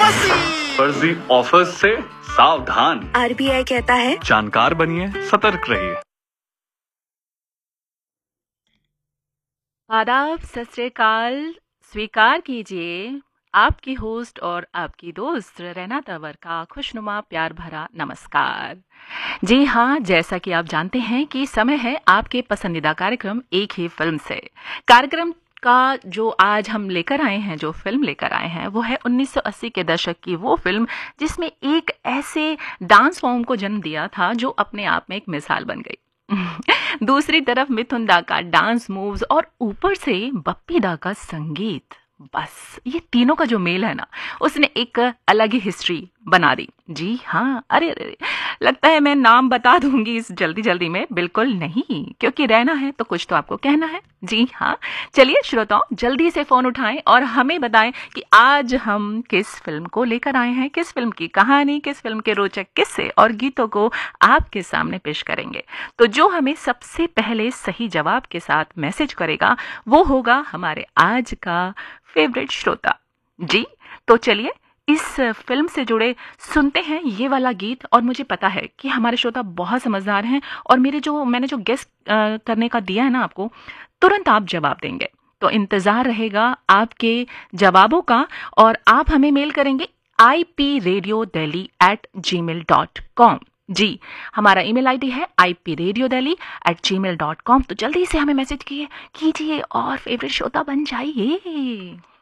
फर्जी ऑफर्स से सावधान। आरबीआई कहता है जानकार बनिए, सतर्क रहिए। आदाब, सत श्री अकाल। स्वीकार कीजिए आपकी होस्ट और आपकी दोस्त रैना तंवर का खुशनुमा प्यार भरा नमस्कार। जी हाँ, जैसा कि आप जानते हैं कि समय है आपके पसंदीदा कार्यक्रम एक ही फिल्म से। कार्यक्रम का जो आज हम लेकर आए हैं, जो फिल्म लेकर आए हैं, वो है 1980 के दशक की वो फिल्म जिसमें एक ऐसे डांस फॉर्म को जन्म दिया था जो अपने आप में एक मिसाल बन गई। दूसरी तरफ मिथुन दा का डांस मूव्स और ऊपर से बप्पी दा का संगीत, बस ये तीनों का जो मेल है ना, उसने एक अलग ही हिस्ट्री बना दी। जी हाँ, अरे अरे, लगता है मैं नाम बता दूंगी इस जल्दी जल्दी में। बिल्कुल नहीं, क्योंकि रहना है तो कुछ तो आपको कहना है। जी हाँ, चलिए श्रोताओं, जल्दी से फोन उठाएं और हमें बताएं कि आज हम किस फिल्म को लेकर आए हैं, किस फिल्म की कहानी, किस फिल्म के रोचक किस्से और गीतों को आपके सामने पेश करेंगे। तो जो हमें सबसे पहले सही जवाब के साथ मैसेज करेगा वो होगा हमारे आज का फेवरेट श्रोता। जी, तो चलिए इस फिल्म से जुड़े सुनते हैं ये वाला गीत। और मुझे पता है कि हमारे श्रोता बहुत समझदार हैं और मैंने जो गेस करने का दिया है ना आपको, तुरंत आप जवाब देंगे। तो इंतजार रहेगा आपके जवाबों का और आप हमें मेल करेंगे ipradiodeli@gmail.com। जी, हमारा ईमेल आईडी है ipradiodeli@gmail.com। तो जल्दी से हमें मैसेज कीजिए और फेवरेट श्रोता बन जाइए।